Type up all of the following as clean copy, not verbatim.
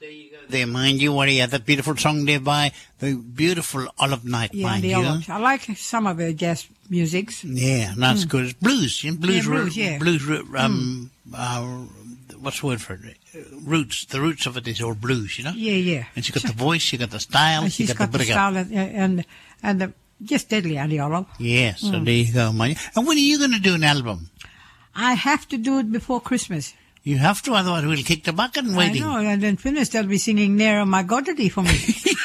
there you go. There, mind you, what do you have? That beautiful song there by the beautiful Olive Knight, mind you. Olive. I like some of the jazz musics. Yeah, that's good. It's blues, blues, yeah. Blues, what's the word for it? Roots. The roots of it is all blues, you know? Yeah. And she got the voice, she got the style, And she she's got the style and the just deadly, Auntie Olive. Yeah, so there you go, mind you. And when are you going to do an album? I have to do it before Christmas. You have to, otherwise we'll kick the bucket and waiting. I know, and then finished, they'll be singing Nearer My Godity for me.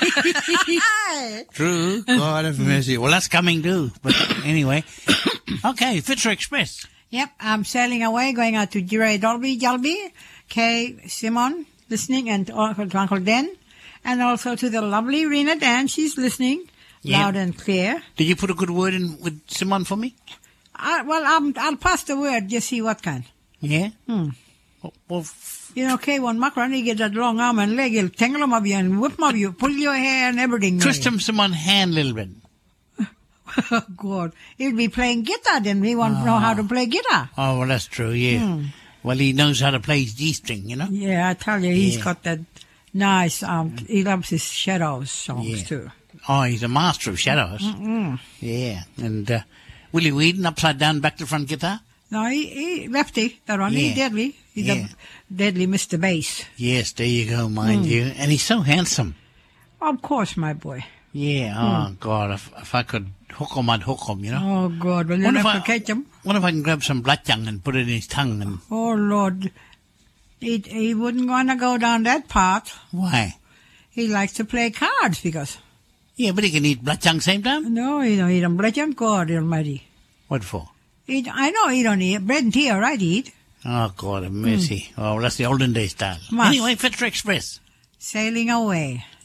True, God have mercy. Well, that's coming too. But anyway, okay, Fitzroy Express. Yep, I'm sailing away, going out to Jiray Jalby, Kay Simon, listening, and to Uncle Den, and also to the lovely Rena Dan, she's listening, loud and clear. Did you put a good word in with Simon for me? I'll pass the word, just see what kind. Yeah? Well, you know, K1 Macron, he get that long arm and leg, he'll tangle him of you and whip him of you, pull your hair and everything. Twist him Simon hand a little bit. Oh, God. He'll be playing guitar, then he won't know how to play guitar. Oh, well, that's true, yeah. Well, he knows how to play his G-string, you know? Yeah, I tell you, he's got that nice, he loves his Shadows songs, too. Oh, he's a master of Shadows. Yeah, and Willie Whedon, upside down, back to front guitar? No, he lefty, that one. He's deadly. He's a deadly Mr. Bass. Yes, there you go, mind you. And he's so handsome. Of course, my boy. Yeah, oh, God, if I could hook him, I'd hook him, you know? Oh, God, well, you'll have to catch him. What if I can grab some blatjang and put it in his tongue? And... Oh, Lord. He wouldn't want to go down that path. Why? He likes to play cards, because... Yeah, but he can eat blatjang same time? No, he don't eat them. Blatjang, God almighty. What for? I know he don't eat. Bread and tea, all right, eat. Oh, God have mercy. Oh, well, that's the olden day style. Must. Anyway, Fitzroy Express. Sailing away.